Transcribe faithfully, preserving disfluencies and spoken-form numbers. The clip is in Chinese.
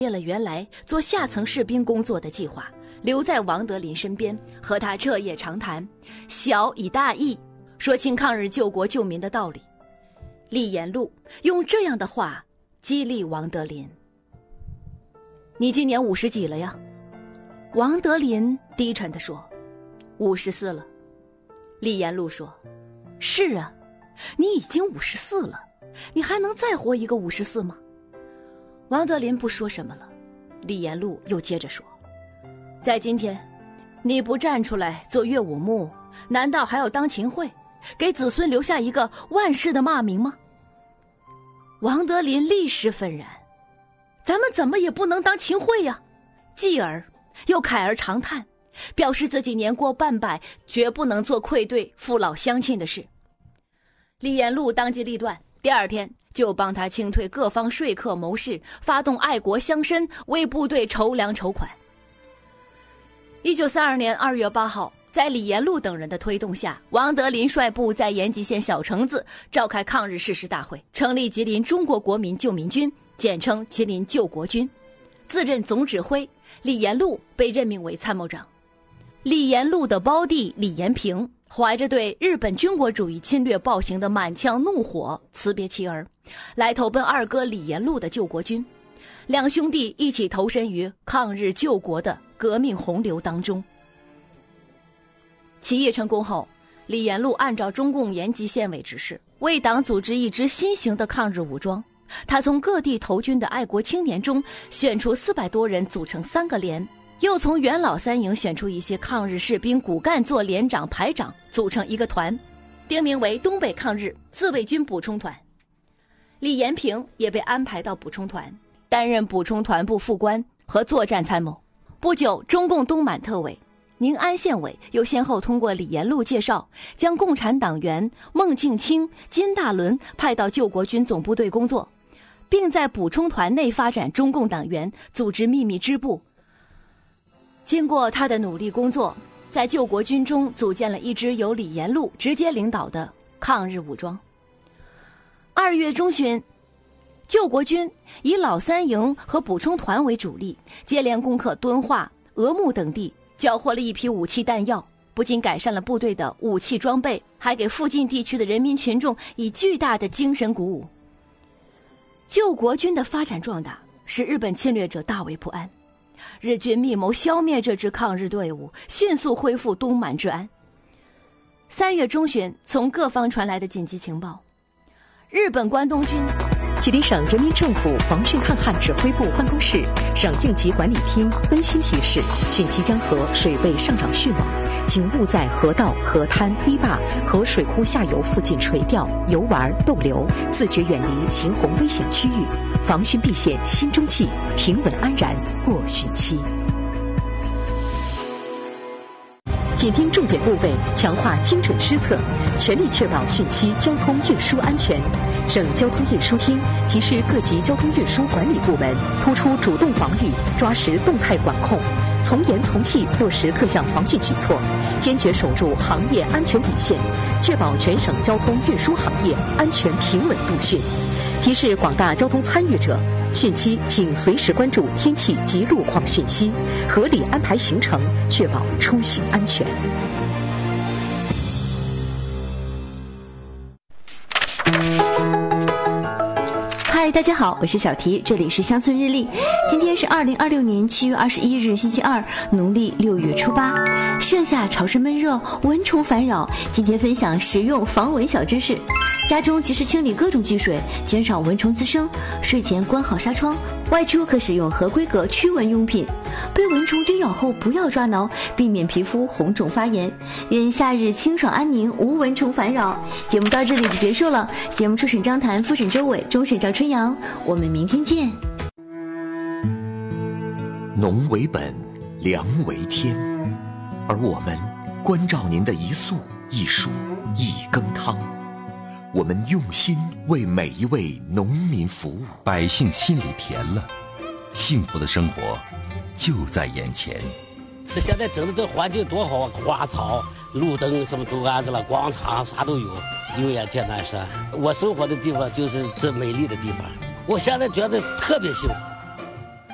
了原来做下层士兵工作的计划，留在王德林身边，和他彻夜长谈，小以大义，说清抗日救国救民的道理。李延禄用这样的话激励王德林：你今年五十几了呀？王德林低沉地说：五十四了。李延禄说：是啊，你已经五十四了，你还能再活一个五十四吗？王德林不说什么了。李延禄又接着说：在今天，你不站出来做岳武穆，难道还要当秦桧，给子孙留下一个万世的骂名吗？王德林立时愤然：咱们怎么也不能当秦桧呀！继而又慨而长叹，表示自己年过半百，绝不能做愧对父老乡亲的事。李延禄当机立断，第二天就帮他清退各方说客谋士，发动爱国乡绅，为部队筹粮筹款。一九三二年二月八号，在李延禄等人的推动下，王德林率部在延吉县小城子召开抗日誓师大会，成立吉林中国国民救民军，简称吉林救国军，自任总指挥。李延禄被任命为参谋长。李延禄的胞弟李延平怀着对日本军国主义侵略暴行的满腔怒火，辞别妻儿，来投奔二哥李延禄的救国军。两兄弟一起投身于抗日救国的革命洪流当中。起义成功后，李延禄按照中共延吉县委指示，为党组织一支新型的抗日武装。他从各地投军的爱国青年中选出四百多人组成三个连，又从元老三营选出一些抗日士兵骨干做连长排长，组成一个团，定名为东北抗日自卫军补充团。李延平也被安排到补充团，担任补充团部副官和作战参谋。不久，中共东满特委、宁安县委又先后通过李延禄介绍，将共产党员孟庆清、金大伦派到救国军总部队工作，并在补充团内发展中共党员，组织秘密支部。经过他的努力工作，在救国军中组建了一支由李延禄直接领导的抗日武装。二月中旬，救国军以老三营和补充团为主力，接连攻克敦化、峨木等地，缴获了一批武器弹药，不仅改善了部队的武器装备，还给附近地区的人民群众以巨大的精神鼓舞。救国军的发展壮大使日本侵略者大为不安，日军密谋消灭这支抗日队伍，迅速恢复东满治安。三月中旬，从各方传来的紧急情报，日本关东军吉林省人民政府防汛抗旱指挥部办公室、省应急管理厅温馨提示：汛期江河水位上涨迅猛，请勿在河道、河滩、堤坝和水库下游附近垂钓、游玩、逗留，自觉远离行洪危险区域，防汛避险心中记，平稳安然过汛期。紧盯重点部位，强化精准施策，全力确保汛期交通运输安全。省交通运输厅提示各级交通运输管理部门，突出主动防御，抓实动态管控，从严从细落实各项防汛举措，坚决守住行业安全底线，确保全省交通运输行业安全平稳度汛。提示广大交通参与者，汛期请随时关注天气及路况讯息，合理安排行程，确保出行安全。 嗨，大家好，我是小提，这里是乡村日历。今天是二零二六年七月二十一日，星期二，农历六月初八。盛夏潮湿闷热，蚊虫烦扰。今天分享实用防蚊小知识。家中及时清理各种积水，减少蚊虫滋生。睡前关好纱窗，外出可使用合规格驱蚊用品。被蚊虫叮咬后不要抓挠，避免皮肤红肿发炎。愿夏日清爽安宁，无蚊虫烦扰。节目到这里就结束了。节目初审张谭，复审周伟，终审赵春阳。我们明天见。 农为本，粮为天，而我们关照您的一粟一黍一羹汤。我们用心为每一位农民服务， 百姓心里甜了，幸福的生活就在眼前。 现在整的这环境多好啊，花草、路灯什么都安置了，广场啥都有，油盐艰难山。我生活的地方就是这美丽的地方，我现在觉得特别幸福。